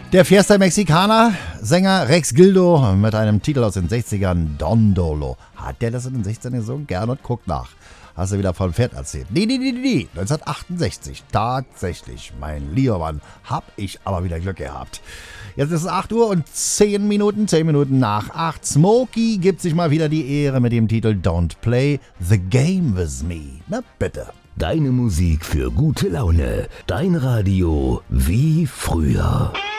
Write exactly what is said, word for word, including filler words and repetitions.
Der Fiesta Mexicana, Sänger Rex Gildo mit einem Titel aus den sechzigern, Don Dolo. Hat der das in den sechzigern gesungen? Gerne und guck nach. Hast du wieder von Pferd erzählt? Nee, nee, nee, nee, neunzehnhundertachtundsechzig. Tatsächlich, mein lieber Mann, hab ich aber wieder Glück gehabt. Jetzt ist es acht Uhr und zehn Minuten, zehn Minuten nach acht. Smokey gibt sich mal wieder die Ehre mit dem Titel Don't Play the Game with Me. Na bitte. Deine Musik für gute Laune. Dein Radio wie früher.